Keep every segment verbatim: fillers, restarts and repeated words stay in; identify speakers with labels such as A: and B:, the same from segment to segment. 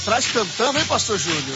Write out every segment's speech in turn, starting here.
A: Traz cantando, hein, pastor Júnior?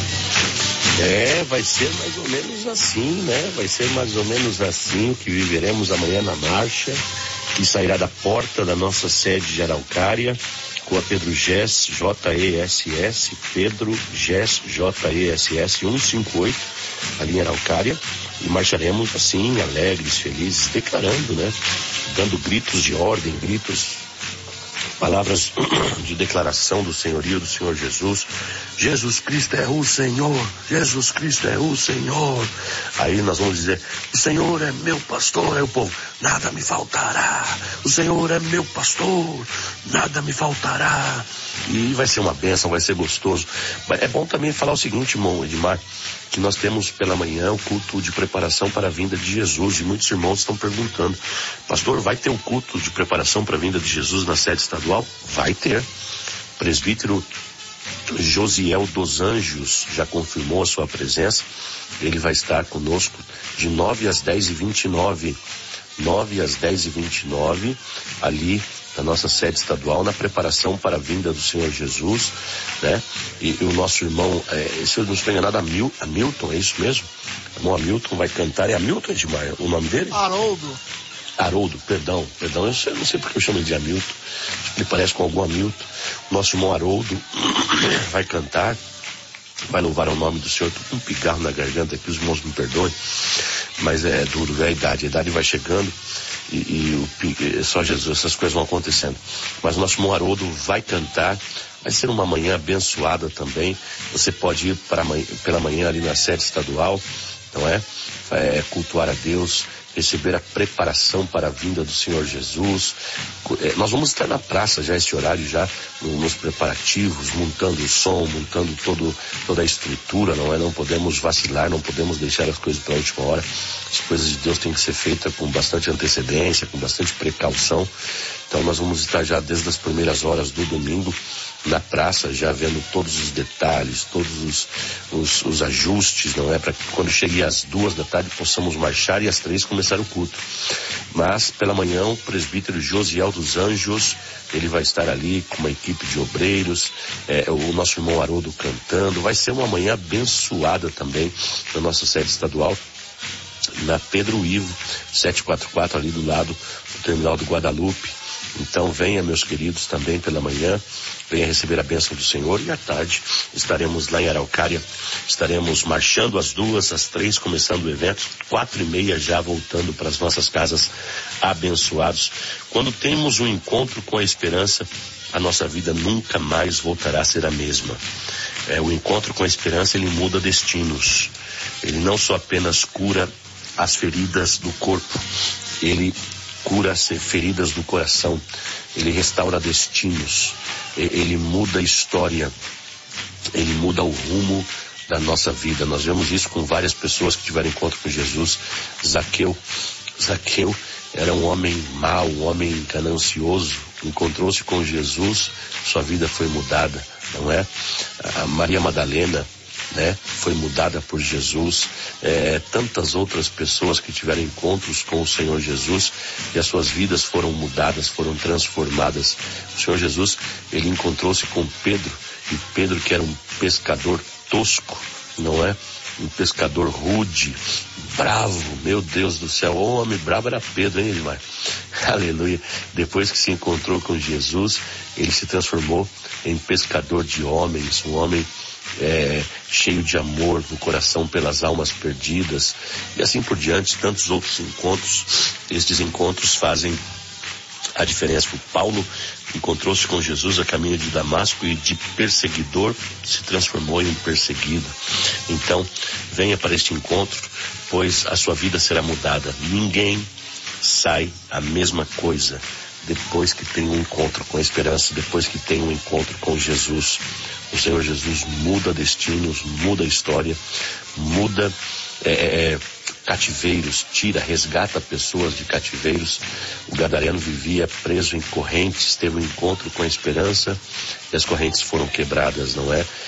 B: É, vai ser mais ou menos assim, né? Vai ser mais ou menos assim o que viveremos amanhã na marcha, que sairá da porta da nossa sede de Araucária, com a Pedro Gess, J E S S, Pedro Gess, J E S S cento e cinquenta e oito, ali em Araucária, e marcharemos assim, alegres, felizes, declarando, né? Dando gritos de ordem, gritos, palavras de declaração do senhorio do Senhor Jesus. Jesus Cristo é o Senhor, Jesus Cristo é o Senhor. Aí nós vamos dizer: o Senhor é meu pastor. Aí o povo: nada me faltará. O Senhor é meu pastor, nada me faltará. E vai ser uma bênção, vai ser gostoso. Mas é bom também falar o seguinte, irmão Edmar, que nós temos pela manhã o culto de preparação para a vinda de Jesus, e muitos irmãos estão perguntando: pastor, vai ter um culto de preparação para a vinda de Jesus na sede estadual? Vai ter. Presbítero Josiel dos Anjos já confirmou a sua presença. Ele vai estar conosco de nove às dez e vinte e nove, nove às dez e vinte e nove, ali na nossa sede estadual, na preparação para a vinda do Senhor Jesus, né? E, e o nosso irmão, é, se eu não estou enganado, Hamil, Hamilton, é isso mesmo? O irmão Hamilton vai cantar. É Hamilton, Edmar, o nome dele?
A: Haroldo.
B: Haroldo, perdão, perdão, eu, sei, eu não sei porque eu chamo ele de Hamilton, ele parece com algum Hamilton. Nosso irmão Haroldo vai cantar, vai louvar o nome do Senhor. Tô com um pigarro na garganta aqui, os irmãos me perdoem, mas é duro, é a idade, a idade vai chegando e, e o, só Jesus, essas coisas vão acontecendo. Mas o nosso irmão Haroldo vai cantar. Vai ser uma manhã abençoada também. Você pode ir para amanhã, pela manhã ali na sede estadual, não é? É cultuar a Deus, receber a preparação para a vinda do Senhor Jesus. É, nós vamos estar na praça já esse horário, já no, nos preparativos, montando o som, montando todo, toda a estrutura, não é? Não podemos vacilar, não podemos deixar as coisas para a última hora. As coisas de Deus têm que ser feitas com bastante antecedência, com bastante precaução. Então nós vamos estar já desde as primeiras horas do domingo na praça, já vendo todos os detalhes, todos os, os, os ajustes, não é? Para que quando chegue às duas da tarde possamos marchar e às três começar o culto. Mas pela manhã o presbítero Josiel dos Anjos, ele vai estar ali com uma equipe de obreiros, é, o nosso irmão Haroldo cantando. Vai ser uma manhã abençoada também na nossa sede estadual, na Pedro Ivo, setecentos e quarenta e quatro, ali do lado do terminal do Guadalupe. Então venha, meus queridos, também pela manhã, venha receber a bênção do Senhor, e à tarde estaremos lá em Araucária, estaremos marchando às duas, às três, começando o evento, quatro e meia já voltando para as nossas casas abençoados. Quando temos um encontro com a esperança, a nossa vida nunca mais voltará a ser a mesma. É, o encontro com a esperança, ele muda destinos. Ele não só apenas cura as feridas do corpo, ele cura as feridas do coração, ele restaura destinos, ele muda a história, ele muda o rumo da nossa vida. Nós vemos isso com várias pessoas que tiveram encontro com Jesus. Zaqueu, Zaqueu era um homem mau, um homem ganancioso, encontrou-se com Jesus, sua vida foi mudada, não é? A Maria Madalena, né, foi mudada por Jesus. É, tantas outras pessoas que tiveram encontros com o Senhor Jesus e as suas vidas foram mudadas, foram transformadas. O Senhor Jesus, ele encontrou-se com Pedro, e Pedro, que era um pescador tosco, não é? Um pescador rude, bravo, meu Deus do céu, o homem bravo era Pedro, hein, Edmar? Aleluia. Depois que se encontrou com Jesus, ele se transformou em pescador de homens, um homem É, cheio de amor no coração pelas almas perdidas, e assim por diante, tantos outros encontros. Estes encontros fazem a diferença. O Paulo encontrou-se com Jesus a caminho de Damasco, e de perseguidor se transformou em um perseguido. Então venha para este encontro, pois a sua vida será mudada. Ninguém sai a mesma coisa depois que tem um encontro com a esperança, depois que tem um encontro com Jesus. O Senhor Jesus muda destinos, muda a história, muda é, é, cativeiros, tira, resgata pessoas de cativeiros. O gadareno vivia preso em correntes, teve um encontro com a esperança e as correntes foram quebradas, não é?